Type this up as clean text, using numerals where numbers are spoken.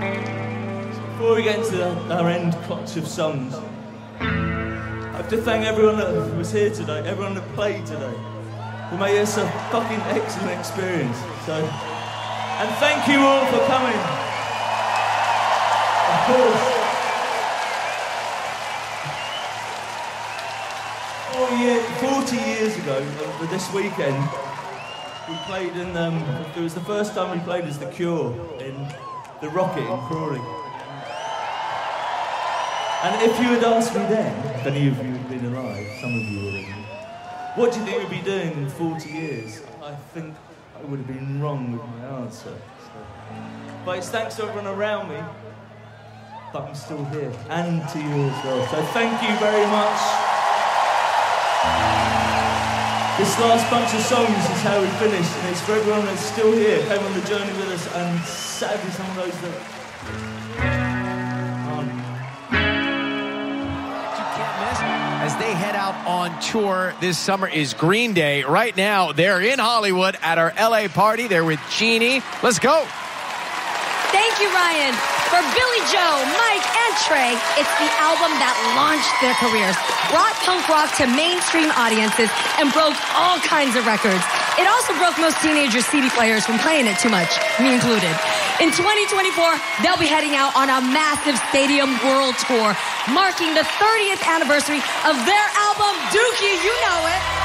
Before we get into our end clutch of songs, I have to thank everyone that was here today, everyone that played today, who made this a fucking excellent experience. So, and thank you all for coming. Of course. 40 years ago, this weekend, we played in, it was the first time we played as The Cure in the Rocket in Crawley. And if you had asked me then, if any of you had been alive, some of you would have, what do you think we'd be doing in 40 years? I think I would have been wrong with my answer. So. But it's thanks to everyone around me that I'm still here, and to you as well. So thank you very much. This last bunch of songs is how we finished, and it's for everyone that's still here, came on the journey with us, and sadly some of those that aren't. You can't miss. As they head out on tour this summer is Green Day. Right now, they're in Hollywood at our LA party. They're with Jeannie. Let's go. Thank you, Ryan. For Billy Joe, Mike, and Trey, it's the album that launched their careers, brought punk rock to mainstream audiences, and broke all kinds of records. It also broke most teenagers' CD players from playing it too much, me included. In 2024, they'll be heading out on a massive stadium world tour, marking the 30th anniversary of their album, Dookie, you know it.